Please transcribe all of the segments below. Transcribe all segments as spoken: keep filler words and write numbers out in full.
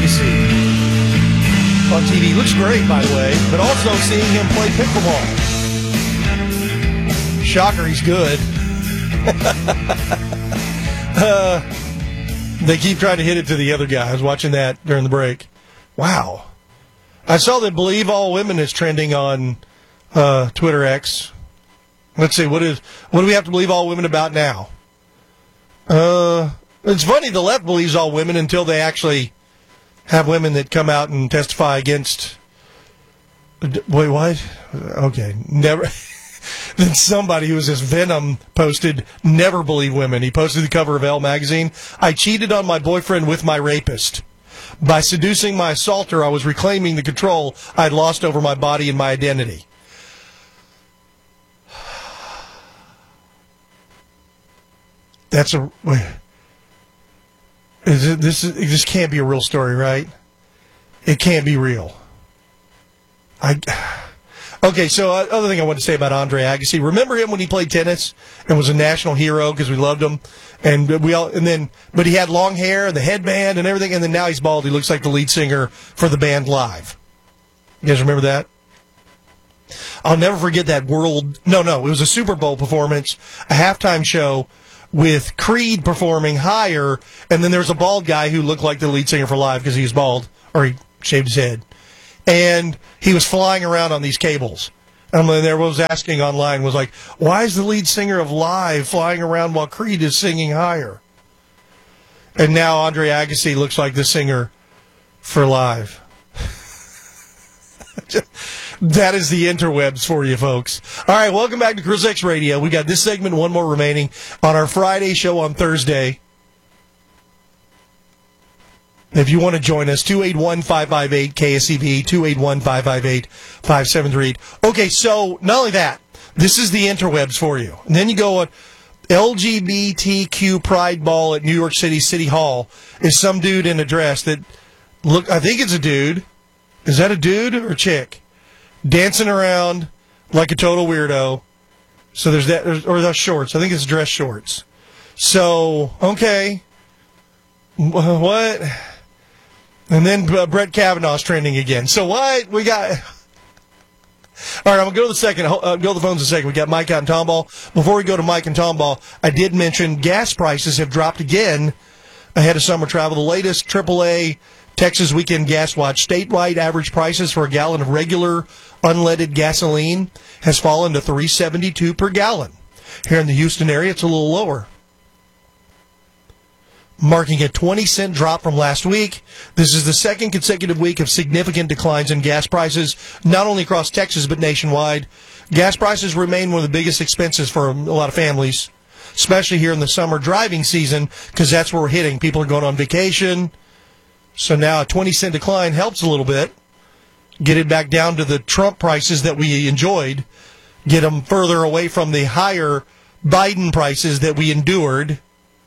Agassi on T V. Looks great, by the way, but also seeing him play pickleball. Shocker, he's good. uh, they keep trying to hit it to the other guy. I was watching that during the break. Wow. I saw that Believe All Women is trending on uh, Twitter X. Let's see, what is what do we have to believe all women about now? Uh, it's funny, the left believes all women until they actually have women that come out and testify against... Wait, what? Okay, never... Then somebody who was this Venom posted, never believe women. He posted the cover of Elle magazine. I cheated on my boyfriend with my rapist. By seducing my assaulter, I was reclaiming the control I'd lost over my body and my identity. That's a... Wait. Is it, this, is, this can't be a real story, right? It can't be real. I... Okay, so uh, other thing I want to say about Andre Agassi. Remember him when he played tennis and was a national hero because we loved him, and we all and then but he had long hair and the headband and everything, and then now he's bald. He looks like the lead singer for the band Live. You guys remember that? I'll never forget that world. No, no, it was a Super Bowl performance, a halftime show with Creed performing Higher, and then there was a bald guy who looked like the lead singer for Live because he was bald or he shaved his head. And he was flying around on these cables. And then everyone was asking online, was like, why is the lead singer of Live flying around while Creed is singing Higher? And now Andre Agassi looks like the singer for Live. That is the interwebs for you, folks. All right, welcome back to Chris X Radio. We got this segment, one more remaining, on our Friday show on Thursday. If you want to join us, two eight one, five five eight, K S E V, two eight one, five five eight, five seven three eight. Okay, so not only that, this is the interwebs for you. And then you go on L G B T Q Pride Ball at New York City City Hall is some dude in a dress that, look, I think it's a dude. Is that a dude or a chick? Dancing around like a total weirdo. So there's that, or those shorts. I think it's dress shorts. So, okay. What? And then uh, Brett Kavanaugh's trending again. So what? We got... All right, I'm going to go to the second. Uh, go to the phones in a second. We got Mike out in Tomball. Before we go to Mike and Tomball, I did mention gas prices have dropped again ahead of summer travel. The latest triple A Texas Weekend Gas Watch statewide average prices for a gallon of regular unleaded gasoline has fallen to three seventy-two per gallon. Here in the Houston area, it's a little lower, marking a twenty cent drop from last week. This is the second consecutive week of significant declines in gas prices, not only across Texas but nationwide. Gas prices remain one of the biggest expenses for a lot of families, especially here in the summer driving season, because that's where we're hitting. People are going on vacation. So now a twenty cent decline helps a little bit. Get it back down to the Trump prices that we enjoyed. Get them further away from the higher Biden prices that we endured.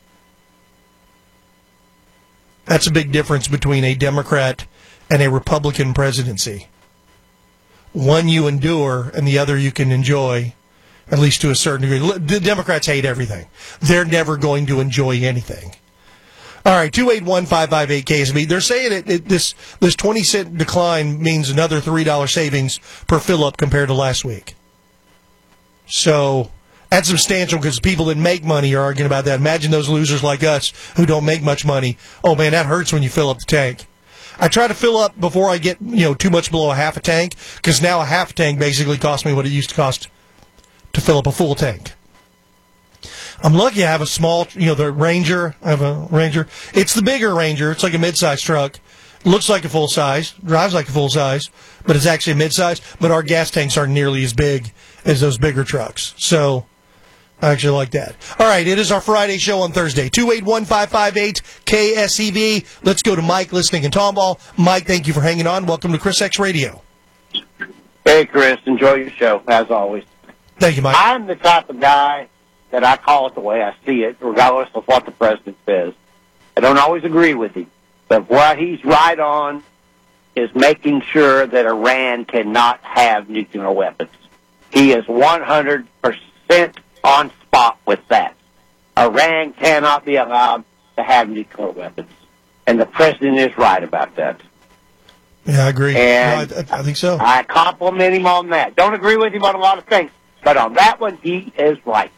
That's a big difference between a Democrat and a Republican presidency. One you endure, and the other you can enjoy, at least to a certain degree. The Democrats hate everything. They're never going to enjoy anything. All right, two eight one, five five eight, K S B. They're saying it, it, this this twenty cent decline means another three dollars savings per fill-up compared to last week. So... that's substantial because people that make money are arguing about that. Imagine those losers like us who don't make much money. Oh, man, that hurts when you fill up the tank. I try to fill up before I get, you know, too much below a half a tank, because now a half a tank basically costs me what it used to cost to fill up a full tank. I'm lucky I have a small, you know, the Ranger. I have a Ranger. It's the bigger Ranger. It's like a mid-size truck. Looks like a full size, drives like a full size, but it's actually a mid-size. But our gas tanks aren't nearly as big as those bigger trucks. So... I actually like that. All right, it is our Friday show on Thursday. two eight one, five five eight, K S E V. Let's go to Mike listening in Tomball. Mike, thank you for hanging on. Welcome to Chris X Radio. Hey, Chris. Enjoy your show, as always. Thank you, Mike. I'm the type of guy that I call it the way I see it, regardless of what the president says. I don't always agree with him, but what he's right on is making sure that Iran cannot have nuclear weapons. He is one hundred percent on spot with that. Iran cannot be allowed to have nuclear weapons. and the president is right about that. Yeah, I agree. And no, I, I think so. I compliment him on that. Don't agree with him on a lot of things, but on that one, he is right.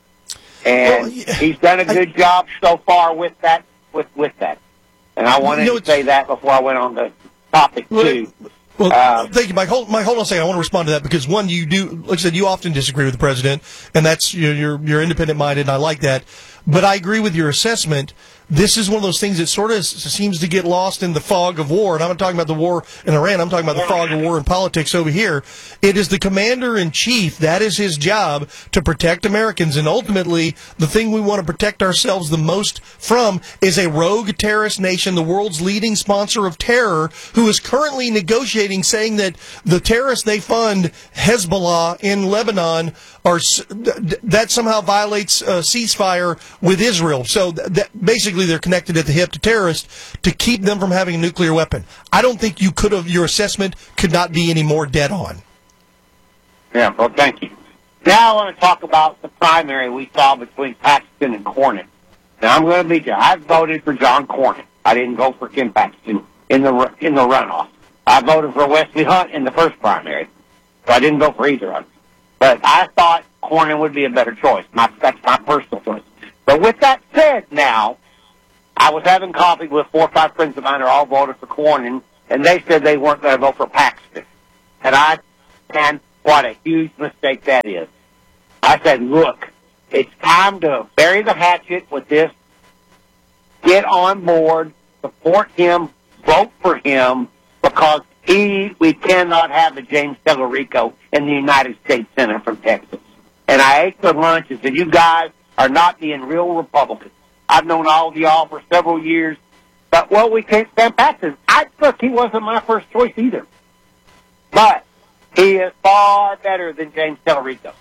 And well, yeah, he's done a good I, job so far with that. With with that, and I wanted you know, to say that before I went on the topic well, too. Well, um, thank you, Mike. Hold, Mike, hold on a second. I want to respond to that because one, you do, like I said, you often disagree with the president, and that's you're you're, you're independent minded, and I like that. But I agree with your assessment. This is one of those things that sort of seems to get lost in the fog of war. And I'm not talking about the war in Iran. I'm talking about the fog of war in politics over here. It is the commander-in-chief. That is his job to protect Americans. And ultimately, the thing we want to protect ourselves the most from is a rogue terrorist nation, the world's leading sponsor of terror, who is currently negotiating, saying that the terrorists they fund, Hezbollah in Lebanon, are that somehow violates a ceasefire with Israel. So that basically they're connected at the hip to terrorists to keep them from having a nuclear weapon. I don't think you could have, your assessment could not be any more dead on. Yeah, well, thank you. Now I want to talk about the primary we saw between Paxton and Cornyn. Now I'm going to be, I voted for John Cornyn. I didn't vote for Ken Paxton in the in the runoff. I voted for Wesley Hunt in the first primary, so I didn't vote for either of them. But I thought Cornyn would be a better choice. My, that's my personal choice. But with that said, now, I was having coffee with four or five friends of mine who all voted for Cornyn, and they said they weren't going to vote for Paxton. And I, man, what a huge mistake that is. I said, look, it's time to bury the hatchet with this, get on board, support him, vote for him, because he, we cannot have a James Tellerico in the United States Senate from Texas. And I ate the lunch and said, you guys are not being real Republicans. I've known all of y'all for several years, but, well, we can't stand Paxton. I, look, he wasn't my first choice either. But he is far better than James Tellerico.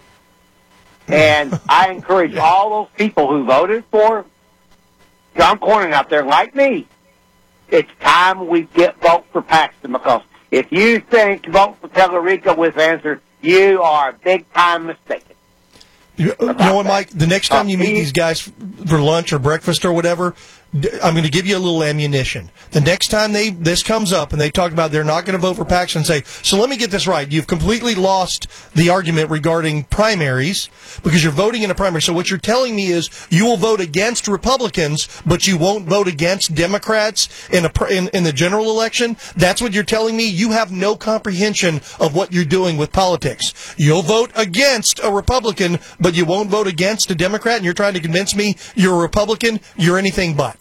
And I encourage all those people who voted for John Cornyn out there, like me, it's time we get vote for Paxton, because if you think vote for Tellerico was the answer, you are big time mistaken. You, you know what, Mike? The next time you meet these guys for lunch or breakfast or whatever, I'm going to give you a little ammunition. The next time they this comes up and they talk about they're not going to vote for Paxton, say, so let me get this right. You've completely lost the argument regarding primaries because you're voting in a primary. So what you're telling me is you will vote against Republicans, but you won't vote against Democrats in a in, in the general election? That's what you're telling me? You have no comprehension of what you're doing with politics. You'll vote against a Republican, but you won't vote against a Democrat, and you're trying to convince me you're a Republican? You're anything but.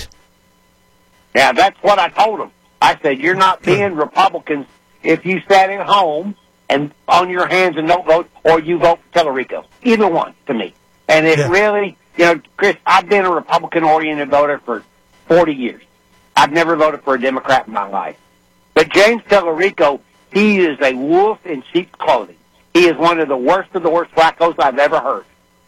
Yeah, that's what I told them. I said, you're not being Republicans if you sat at home and on your hands and don't vote, or you vote for Tellerico. Either one, to me. And it yeah. really, you know, Chris, I've been a Republican-oriented voter for forty years. I've never voted for a Democrat in my life. But James Tellerico, he is a wolf in sheep's clothing. He is one of the worst of the worst wackos I've ever heard.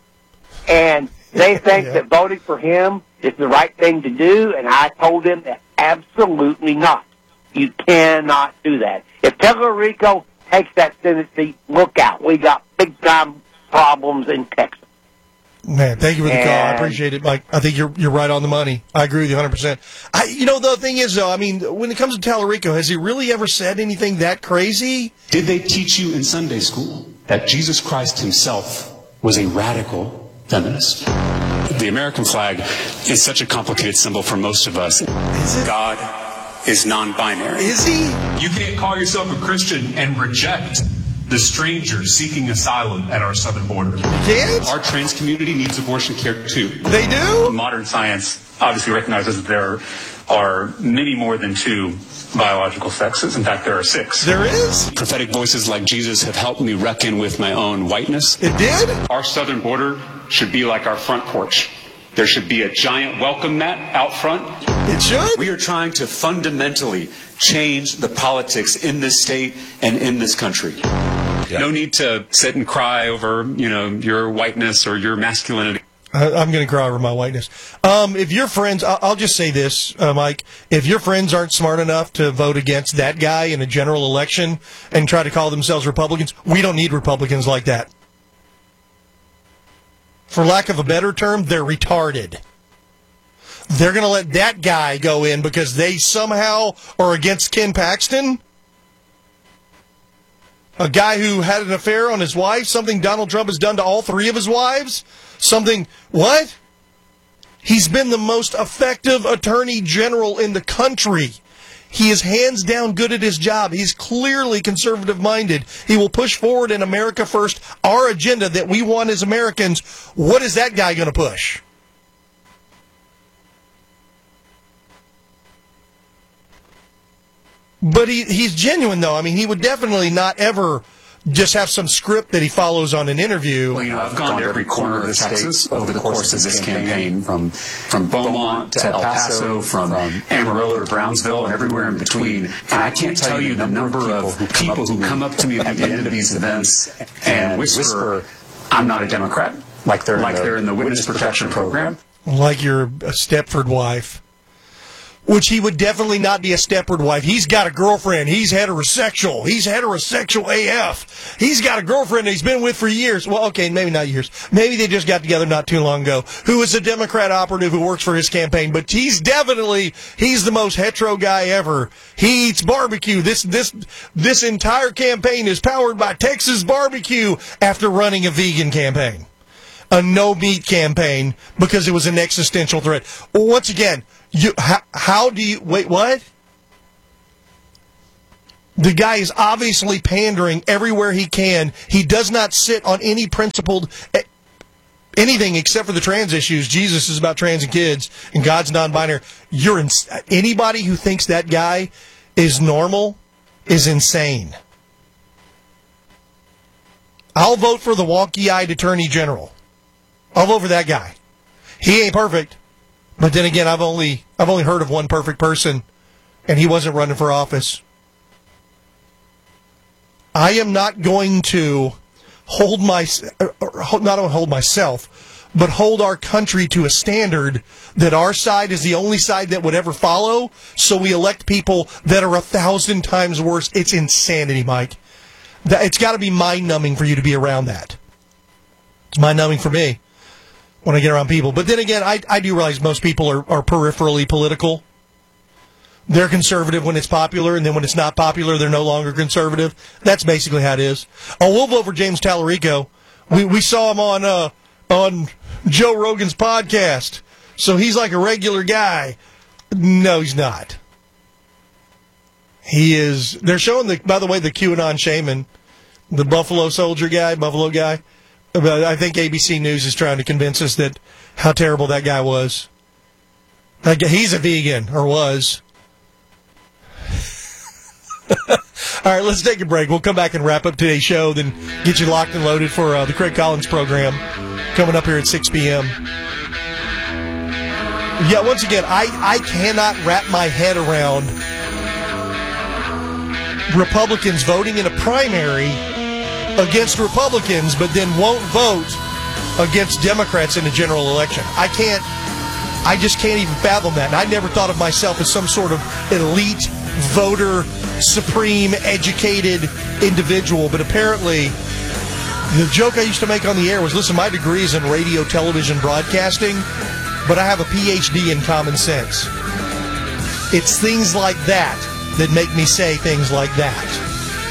And they think yeah. that voting for him is the right thing to do, and I told them that absolutely not. You cannot do that. If Tellerico takes that Senate seat, look out. We got big-time problems in Texas. Man, thank you for the and, call. I appreciate it, Mike. I think you're you're right on the money. I agree with you one hundred percent. I, you know, the thing is, though, I mean, when it comes to Tellerico, has he really ever said anything that crazy? Did they teach you in Sunday school that Jesus Christ himself was a radical feminist? The American flag is such a complicated symbol for most of us. Is it? God is non-binary. Is he? You can't call yourself a Christian and reject the strangers seeking asylum at our southern border. You can't? Our trans community needs abortion care too. They do? Modern science obviously recognizes that there are many more than two biological sexes. In fact, there are six. There is? Prophetic voices like Jesus have helped me reckon with my own whiteness. It did? Our southern border should be like our front porch. There should be a giant welcome mat out front. It should? We are trying to fundamentally change the politics in this state and in this country. Yeah. No need to sit and cry over, you know, your whiteness or your masculinity. I'm going to cry over my whiteness. Um, if your friends, I'll just say this, uh, Mike, if your friends aren't smart enough to vote against that guy in a general election and try to call themselves Republicans, we don't need Republicans like that. For lack of a better term, they're retarded. they're going to let that guy go in because they somehow are against Ken Paxton? A guy who had an affair on his wife, something Donald Trump has done to all three of his wives? Something, what? He's been the most effective attorney general in the country. He is hands down good at his job. He's clearly conservative-minded. He will push forward in America First, our agenda that we want as Americans. What is that guy going to push? But he, he's genuine, though. I mean, he would definitely not ever just have some script that he follows on an interview. Well, you know, I've gone to every corner of Texas over the course of this campaign, from from Beaumont to El Paso, from Amarillo to Brownsville, and everywhere in between. And I can't tell you the number of people who come up to me at the end of these events and whisper, "I'm not a Democrat," like they're like they're in the witness protection program, like you're a Stepford wife. Which he would definitely not be a Stepford wife. He's got a girlfriend. He's heterosexual. He's heterosexual A F. He's got a girlfriend that he's been with for years. Well, okay, maybe not years. Maybe they just got together not too long ago. Who is a Democrat operative who works for his campaign. But he's definitely, he's the most hetero guy ever. He eats barbecue. This, this, this entire campaign is powered by Texas barbecue after running a vegan campaign. A no-meat campaign because it was an existential threat. Well, once again, You, how, how do you, wait, what? The guy is obviously pandering everywhere he can. He does not sit on any principled, anything except for the trans issues. Jesus is about trans and kids, and God's non-binary. You're in, anybody who thinks that guy is normal is insane. I'll vote for the wonky-eyed attorney general. I'll vote for that guy. He ain't perfect. But then again, I've only I've only heard of one perfect person, and he wasn't running for office. I am not going to hold my not only hold myself, but hold our country to a standard that our side is the only side that would ever follow. So we elect people that are a thousand times worse. It's insanity, Mike. That it's got to be mind-numbing for you to be around that. It's mind-numbing for me when I get around people. But then again, I, I do realize most people are, are peripherally political. They're conservative when it's popular, and then when it's not popular, they're no longer conservative. That's basically how it is. Oh, we'll vote for James Tallarico. We we saw him on uh, on Joe Rogan's podcast, so he's like a regular guy. No, he's not. He is. They're showing the. By the way, the QAnon shaman, the Buffalo Soldier guy, Buffalo guy. But I think A B C News is trying to convince us that how terrible that guy was. Like, he's a vegan, or was. All right, let's take a break. We'll come back and wrap up today's show, then get you locked and loaded for uh, the Craig Collins program coming up here at six p.m. Yeah, once again, I, I cannot wrap my head around Republicans voting in a primary against Republicans, but then won't vote against Democrats in the general election. I can't, I just can't even fathom that. And I never thought of myself as some sort of elite voter, supreme, educated individual, but apparently the joke I used to make on the air was, listen, my degree is in radio, television, broadcasting, but I have a P H D in common sense. It's things like that that make me say things like that.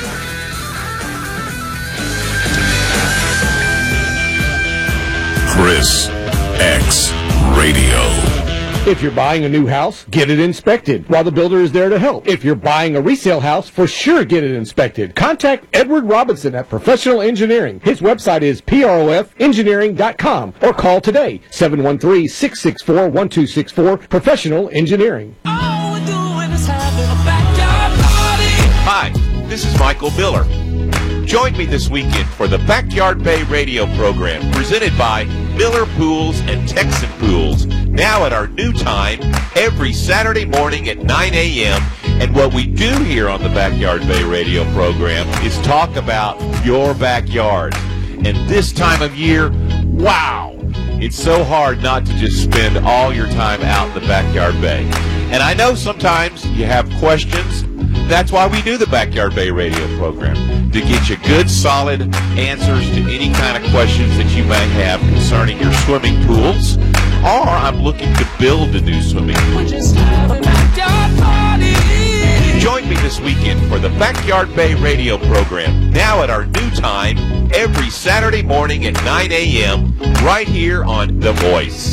Chris X Radio. If you're buying a new house, get it inspected while the builder is there to help. If you're buying a resale house, for sure get it inspected. Contact Edward Robinson at Professional Engineering. His website is P R O F engineering dot com or call today, seven one three, six six four, one two six four, Professional Engineering. All we're doing is having a backyard party. Hi, this is Michael Miller. Join me this weekend for the Backyard Bay radio program presented by Miller Pools and Texan Pools, now at our new time every Saturday morning at nine a.m. And what we do here on the Backyard Bay radio program is talk about your backyard. And this time of year, wow, it's so hard not to just spend all your time out in the Backyard Bay. And I know sometimes you have questions. That's why we do the Backyard Bay radio program, to get you good, solid answers to any kind of questions that you may have concerning your swimming pools or I'm looking to build a new swimming pool. Just have a backyard party. Join me this weekend for the Backyard Bay radio program, now at our new time, every Saturday morning at nine a.m., right here on The Voice.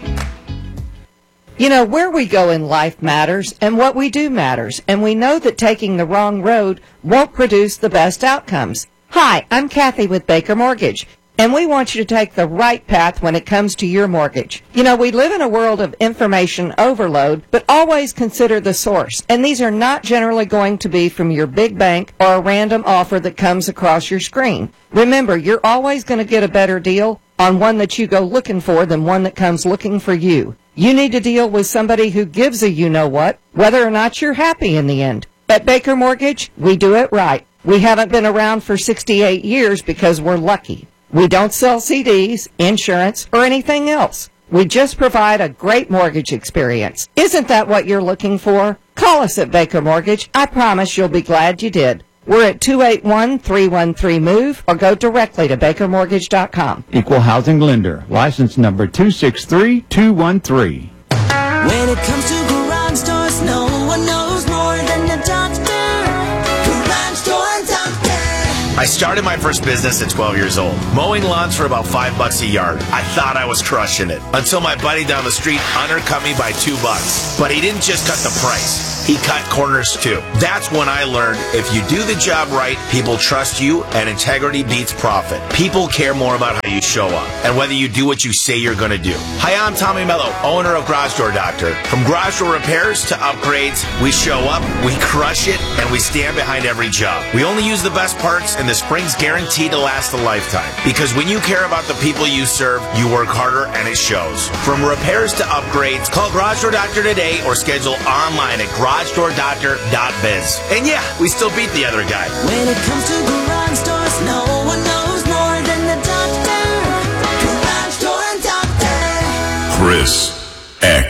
You know, where we go in life matters, and what we do matters, and we know that taking the wrong road won't produce the best outcomes. Hi, I'm Kathy with Baker Mortgage, and we want you to take the right path when it comes to your mortgage. You know, we live in a world of information overload, but always consider the source, and these are not generally going to be from your big bank or a random offer that comes across your screen. Remember, you're always going to get a better deal on one that you go looking for than one that comes looking for you. You need to deal with somebody who gives a you-know-what, whether or not you're happy in the end. At Baker Mortgage, we do it right. We haven't been around for sixty-eight years because we're lucky. We don't sell C Ds, insurance, or anything else. We just provide a great mortgage experience. Isn't that what you're looking for? Call us at Baker Mortgage. I promise you'll be glad you did. We're at two eight one, three one three, MOVE or go directly to baker mortgage dot com. Equal housing lender. License number two six three two one three. When it comes to garage doors, no one knows more than the doctor. Garage Door Doctor. I started my first business at twelve years old, mowing lawns for about five bucks a yard. I thought I was crushing it until my buddy down the street undercut me by two bucks. But he didn't just cut the price. He cut corners too. That's when I learned if you do the job right, people trust you, and integrity beats profit. People care more about how you show up and whether you do what you say you're going to do. Hi, I'm Tommy Mello, owner of Garage Door Doctor. From garage door repairs to upgrades, we show up, we crush it, and we stand behind every job. We only use the best parts, and the spring's guaranteed to last a lifetime. Because when you care about the people you serve, you work harder, and it shows. From repairs to upgrades, call Garage Door Doctor today or schedule online at garage door doctor dot biz. And yeah, we still beat the other guy. When it comes to garage doors, no one knows more than the doctor. Garage Door Doctor. Chris X.